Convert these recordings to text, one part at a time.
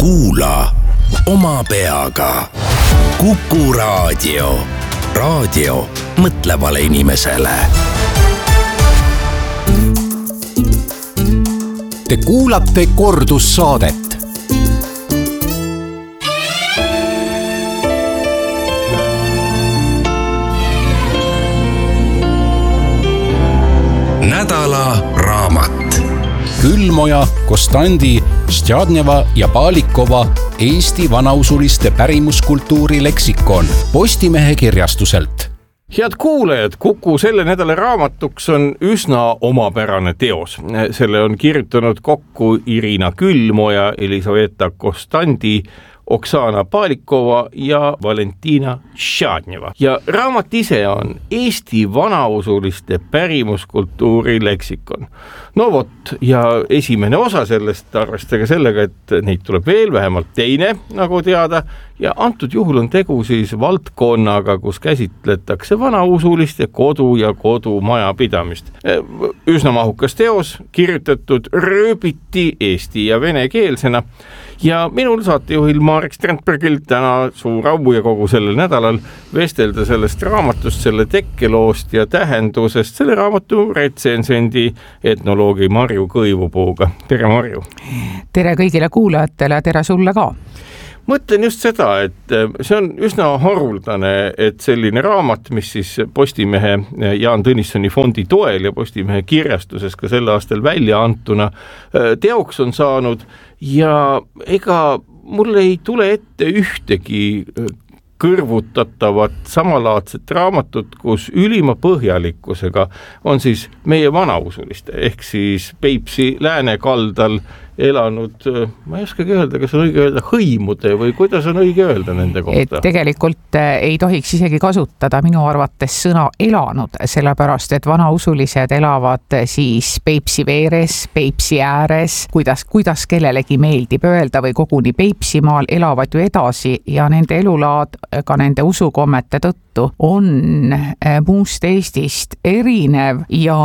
Kuula oma peaga. Kuku Raadio. Raadio mõtlevale inimesele. Te kuulate kordussaadet. Nädala raamat. Külmoja, Kostandi, Stjadneva ja Palikova Eesti vanausuliste pärimuskultuuri leksikon Postimehe kirjastuselt. Head kuulajad, Kuku selle nädala raamatuks on üsna omapärane teos. Selle on kirjutanud kokku Irina Külmoja, Elisaveta Kostandi, Oksana Palikova ja Valentina Stjadneva. Ja raamat ise on Eesti vanausuliste pärimuskultuuri leksikon. No vot, ja esimene osa sellest, arvestage sellega, et neid tuleb veel vähemalt teine, nagu teada, ja antud juhul on tegu siis valdkonnaga, kus käsitletakse vanausuliste kodu ja kodumajapidamist. Üsna mahukas teos, kirjutatud rööbiti eesti ja venekeelsena, ja minul saatejuhil Marek Strandbergil täna suur au ja kogu sellel nädalal vestelda sellest raamatust, selle tekkeloost ja tähendusest selle raamatu retsensendi etnoloogi Marju Kõivupuuga. Tere Marju! Tere kõigile kuulajatele, tere sulle ka! Mõtlen just seda, et see on üsna haruldane, et selline raamat, mis siis Postimehe Jaan Tõnissoni fondi toel ja Postimehe kirjastuses ka sel aastal välja antuna teoks on saanud ja ega mul ei tule ette ühtegi kõrvutatavat samalaadset raamatut, kus ülima põhjalikkusega on siis meie vanausuliste ehk siis Peipsi läänekaldal elanud, ma ei oskagi öelda, kas on õige öelda hõimude või kuidas on õige öelda nende kohta? Et tegelikult ei tohiks isegi kasutada minu arvates sõna elanud, sellepärast et vanausulised elavad siis Peipsi veeres, Peipsi ääres, kuidas kellelegi meeldib öelda või koguni Peipsimaal elavad ju edasi ja nende elulaad ka nende usukommete tõttu on muust Eestist erinev ja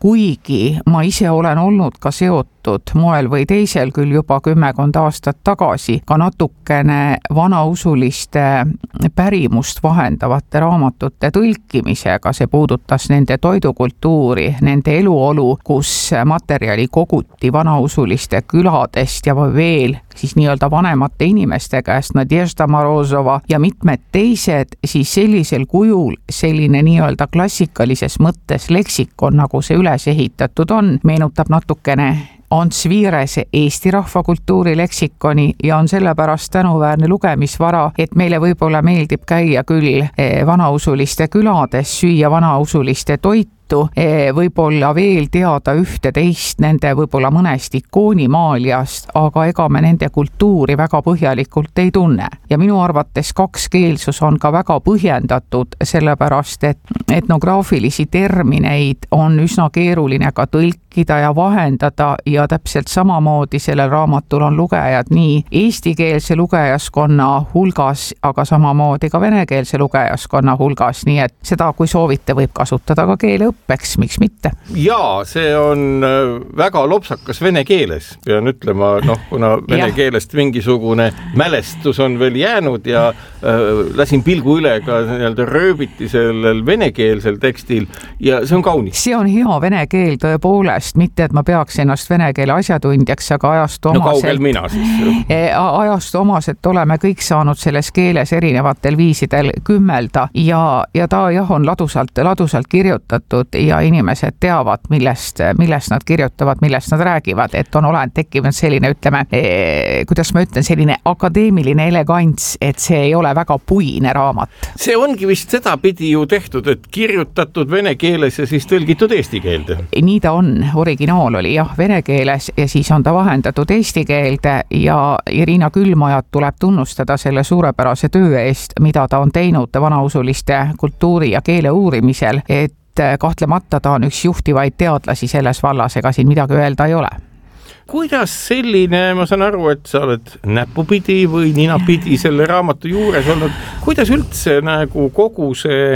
kuigi ma ise olen olnud ka seotud moel või teisel küll juba 10 aastat tagasi ka natukene vanausuliste pärimust vahendavate raamatute tõlkimisega, see puudutas nende toidukultuuri, nende eluolu, kus materjali koguti vanausuliste küladest ja veel siis nii-öelda vanemate inimeste käest, Nadježda Morozova ja mitmed teised, siis sellisel kujul selline nii-öelda klassikalises mõttes leksikon, nagu see üles ehitatud on, meenutab natukene Ants Viirese Eesti rahvakultuuri leksikoni ja on sellepärast tänuväärne lugemisvara, et meile võib-olla meeldib käia küll vanausuliste külades, süüa vanausuliste toitu, võib-olla veel teada ühte teist nende võib-olla mõnest ikoonimaaljast, aga ega me nende kultuuri väga põhjalikult ei tunne. Ja minu arvates kakskeelsus on ka väga põhjendatud, sellepärast et etnograafilisi termineid on üsna keeruline ka tõlkida ja vahendada ja täpselt samamoodi sellel raamatul on lugejad nii eestikeelse lugejaskonna hulgas, aga samamoodi ka venekeelse lugejaskonna hulgas, nii et seda, kui soovite, võib kasutada ka keeleõppeks, miks mitte? Jaa, see on väga lopsakas vene keeles, pean ütlema, kuna vene keelest mingisugune mälestus on veel jäänud ja lasin pilgu üle ka rööbiti sellel venekeelsel tekstil ja see on kaunis. See on hea vene keel tõepoolest, mitte et ma peaks ennast vene keele asjatundjaks, aga ajastu omaselt oleme kõik saanud selles keeles erinevatel viisidel kümmelda ja ta on ladusalt kirjutatud ja inimesed teavad, millest nad kirjutavad, millest nad räägivad, et on tekkinud selline, ütleme, kuidas ma ütlen, selline akadeemiline elegants, et see ei ole väga puine raamat. See ongi vist seda pidi ju tehtud, et kirjutatud vene keeles ja siis tõlgitud eesti keelde. Nii ta on, originaal oli jah vene keeles ja siis on ta vahendatud eesti keelde ja Irina Külmojat tuleb tunnustada selle suurepärase töö eest, mida ta on teinud vanausuliste kultuuri ja keele uurimisel, et kahtlemata ta on üks juhtivaid teadlasi selles vallas, ega siin midagi öelda ei ole. Kuidas selline, ma saan aru, et sa oled näpupidi või ninapidi selle raamatu juures olnud, kuidas üldse nagu kogu see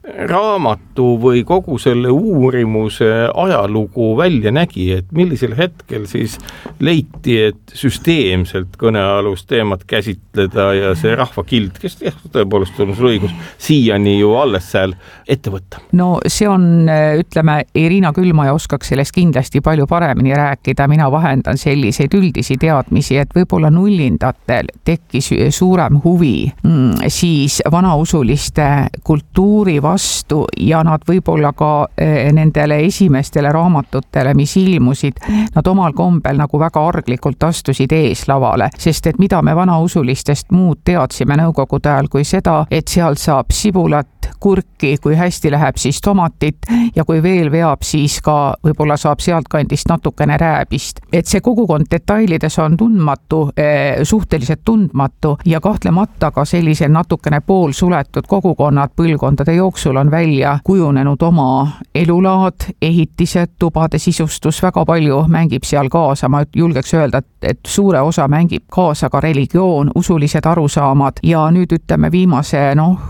raamatu või kogu selle uurimuse ajalugu välja nägi, et millisel hetkel siis leiti, et süsteemselt kõnealust teemat käsitleda ja see rahvakild, kes tõepoolest on sul õigus, siiani ju alles seal ette võtta? No see on, ütleme, Irina Külmoja oskaks sellest kindlasti palju paremini rääkida, mina vahendan selliseid üldisi teadmisi, et võib-olla nullindatel tekkis suurem huvi siis vanausuliste kultuuri vastu ja nad võib-olla ka nendele esimestele raamatutele, mis ilmusid, nad omal kombel nagu väga arglikult astusid eeslavale, sest et mida me vanausulistest muud teadsime nõukogude ajal kui seda, et seal saab sibulat, kurki, kui hästi läheb, siis tomatit ja kui veel veab, siis ka võib-olla saab sealtkandist natukene rääbist. Et see kogukond detailides on tundmatu, suhteliselt tundmatu ja kahtlemata ka sellisel natukene poolsuletud kogukonnad põlvkondade jooksul on välja kujunenud oma elulaad, ehitised, tubade sisustus, väga palju mängib seal kaasa, ma julgeks öelda, et suure osa mängib kaasa ka religioon, usulised arusaamad ja nüüd ütleme viimase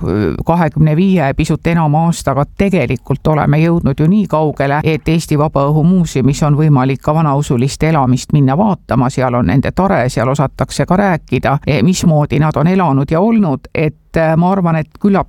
25 pisut enam aastaga tegelikult oleme jõudnud ju nii kaugele, et Eesti Vabaõhumuuseumis on võimalik ka vanausuliste elamist minna vaatama, seal on nende tare, seal osatakse ka rääkida, mismoodi nad on elanud ja olnud, et ma arvan, et küllap,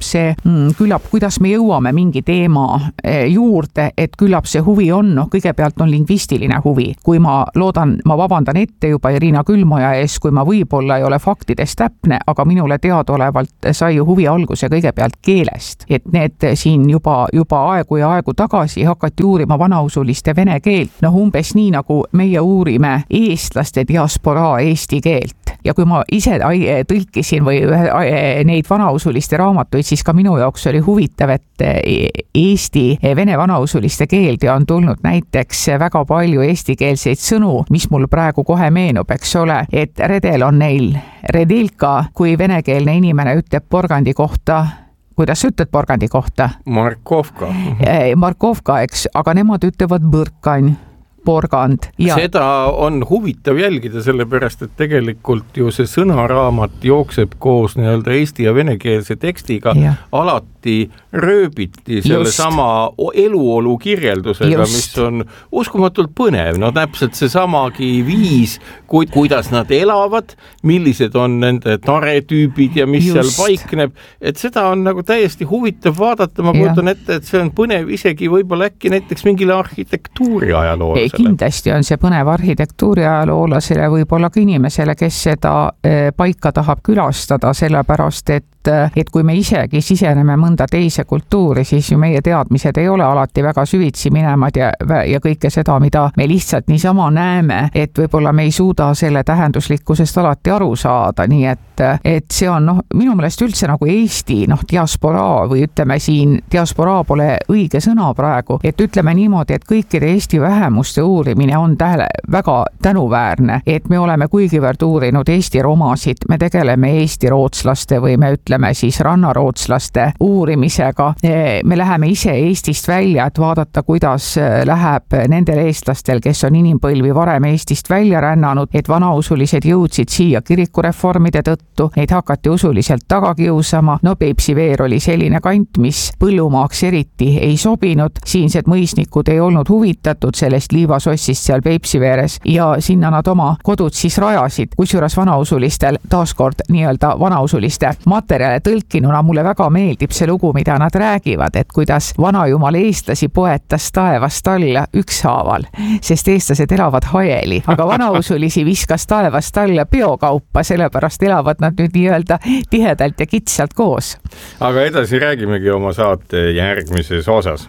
kuidas me jõuame mingi teema juurde, et küllap see huvi on, kõigepealt on lingvistiline huvi. Kui ma vabandan ette juba Irina Külmoja ees, kui ma võib-olla ei ole faktides täpne, aga minule teadaolevalt sai ju huvi alguse kõigepealt keelest. Et need siin juba aegu ja aegu tagasi hakati uurima vanausuliste vene keelt, umbes nii nagu meie uurime eestlaste diasporaa eesti keelt. Ja kui ma ise tõlkisin või neid vanausuliste raamatuid, siis ka minu jaoks oli huvitav, et Eesti vene vanausuliste keelde on tulnud näiteks väga palju eestikeelseid sõnu, mis mul praegu kohe meenub, eks ole, et redel on neil redelka, kui venekeelne inimene ütleb porgandi kohta. Kuidas sa ütled porgandi kohta? Markovka. Markovka, eks, aga nemad ütlevad põrkan. Porgand. Ja. Seda on huvitav jälgida, sellepärast, et tegelikult ju see sõnaraamat jookseb koos nii-öelda eesti ja venekeelse tekstiga alati rööbiti selle sama eluolu kirjeldusega, mis on uskumatult põnev. No täpselt see samagi viis, kuidas nad elavad, millised on nende taretüübid ja mis seal paikneb. Et seda on nagu täiesti huvitav vaadata. Ma kujutan ette, et see on põnev isegi võib-olla äkki näiteks mingile arhitektuuri ajaloolasele. Kindlasti on see põnev arhitektuuri ajaloolasele, võib-olla ka inimesele, kes seda paika tahab külastada, sellepärast, et kui me isegi siseneme mõnda teise kultuuri, siis ju meie teadmised ei ole alati väga süvitsi minemad ja kõike seda, mida me lihtsalt niisama näeme, et võib-olla me ei suuda selle tähenduslikkusest alati aru saada, nii et see on minu meelest üldse nagu Eesti diasporaa või ütleme siin, diasporaa pole õige sõna praegu, et ütleme niimoodi, et kõikide Eesti vähemuste uurimine on väga tänuväärne, et me oleme kuigivõrd uurinud Eesti romasid, me tegeleme Eesti rootslaste või me ütleme siis rannarootslaste uurimisega. Me läheme ise Eestist välja, et vaadata, kuidas läheb nendel eestlastel, kes on inimpõlvi varem Eestist välja rännanud, et vanausulised jõudsid siia kirikureformide tõttu, neid hakati usuliselt taga kiusama. Peipsi Veer oli selline kant, mis põllumaaks eriti ei sobinud, siinsed mõisnikud ei olnud huvitatud sellest liivasossist seal Peipsi Veeres ja sinna nad oma kodud siis rajasid, kusjuures vanausulistel taaskord nii-öelda vanausuliste materjale tõlkinuna mulle väga meeldib see lugu, mida nad räägivad, et kuidas vanajumal eestlasi poetas taevast alla ükshaaval, sest eestlased elavad hajeli, aga vanausulisi viskas taevast alla biokaupa, sellepärast elavad nad nüüd nii-öelda tihedalt ja kitsalt koos. Aga edasi räägimegi oma saate järgmises osas.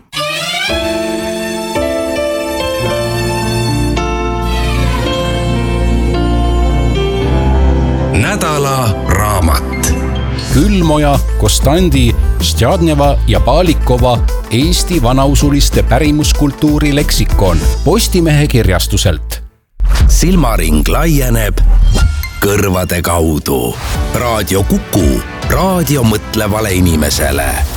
Nädala raamat. Külmoja, Kostandi, Stjadneva ja Palikova Eesti vanausuliste pärimuskultuuri leksikon Postimehe kirjastuselt. Silmaring laieneb kõrvade kaudu. Raadio Kuku, raadio mõtlevale inimesele.